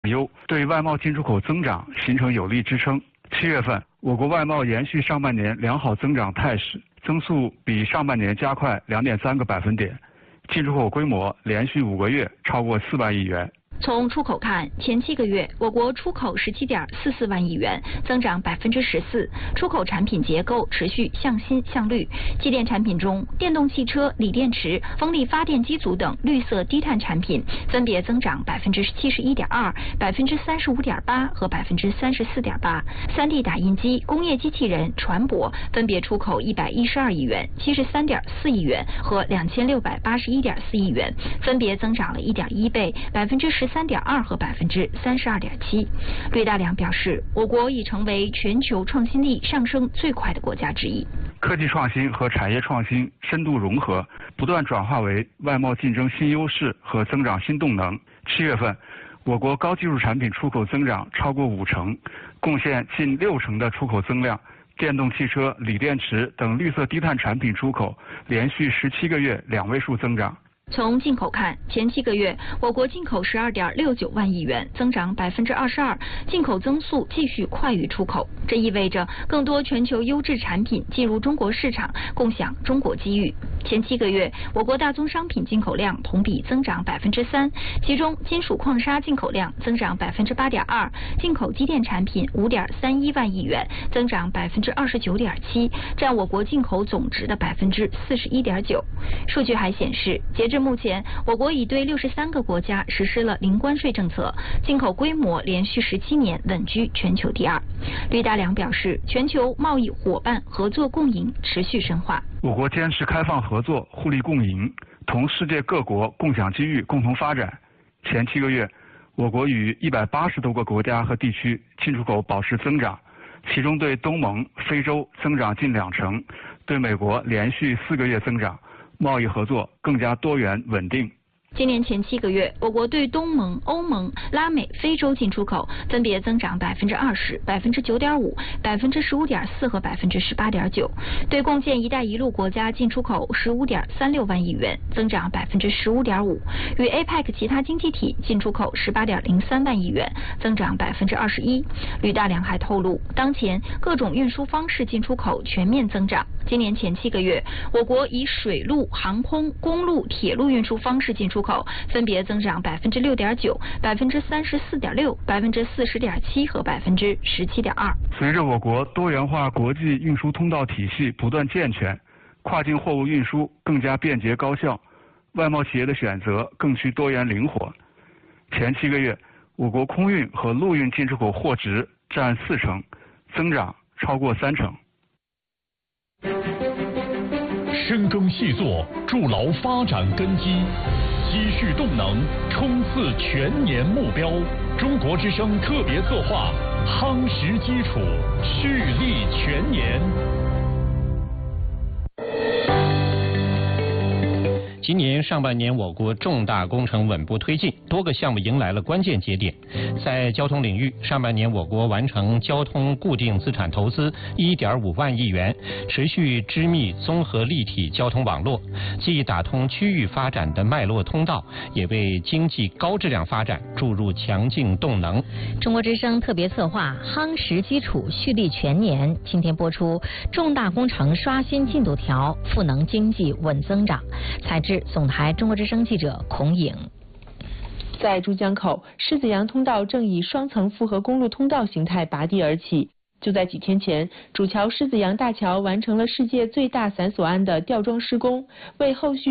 优，对外贸进出口增长形成有力支撑。7月份，我国外贸延续上半年良好增长态势，增速比上半年加快2.3个百分点，进出口规模连续5个月超过4万亿元。 从出口看，前7个月我国出口17.44万亿元，增长14%，出口产品结构持续向新向绿。机电产品中，电动汽车、锂电池、风力发电机组等绿色低碳产品分别增长71.2%、35.8%和34.8%。3D 打印机、工业机器人、船舶分别出口112亿元、73.4亿元和2681.4亿元，分别增长了1.1倍、13.2%和32.7%。吕大良表示，我国已成为全球创新力上升最快的国家之一。 科技创新和产业创新深度融合，不断转化为外贸竞争新优势和增长新动能。7月份，我国高技术产品出口增长超过50%，贡献近60%的出口增量。电动汽车、锂电池等绿色低碳产品出口连续17个月2位数增长。 从进口看，前7个月我国进口12.69万亿元，增长22%，进口增速继续快于出口。这意味着更多全球优质产品进入中国市场，共享中国机遇。前7个月，我国大宗商品进口量同比增长3%，其中金属矿砂进口量增长8.2%，进口机电产品5.31万亿元，增长29.7%，占我国进口总值的41.9%。数据还显示，截至目前，我国已对63个国家实施了零关税政策，进口规模连续17年稳居全球第2。吕大良表示，全球贸易伙伴合作共赢持续深化。 我国坚持开放合作、互利共赢，同世界各国共享机遇、共同发展。前7个月，我国与180多个国家和地区进出口保持增长，其中对东盟、非洲增长近20%，对美国连续4个月增长。贸易合作更加多元稳定。 今年前7个月，我国对东盟、欧盟、拉美、非洲进出口分别增长20%、9.5%、15.4%和18.9%，对共建“一带一路”国家进出口15.36万亿元，增长15.5%；与 APEC 其他经济体进出口18.03万亿元，增长21%。吕大良还透露，当前各种运输方式进出口全面增长。今年前7个月，我国以水路、航空、公路、铁路运输方式进出口分别增长6.9%、34.6%、40.7%和17.2%。 随着我国多元化国际运输通道体系不断健全，跨境货物运输更加便捷高效，外贸企业的选择更需多元灵活。前7个月，我国空运和陆运进出口货值占40%，增长超过30%。 深耕细作，筑牢发展根基，积蓄动能，冲刺全年目标。中国之声特别策划，夯实基础，蓄力全年。 今年上半年，我国重大工程稳步推进，多个项目迎来了关键节点。在交通领域，上半年我国完成交通固定资产投资1.5万亿元，持续织密综合立体交通网络，既打通区域发展的脉络通道，也为经济高质量发展注入强劲动能。 中国之声特别策划夯实基础，蓄力全年，今天播出重大工程刷新进度条，赋能经济稳增长。采制总台中国之声记者孔颖。 在珠江口，狮子洋通道正以双层复合公路通道形态拔地而起。就在几天前，主桥狮子洋大桥完成了世界最大散索岸的吊装施工，为后续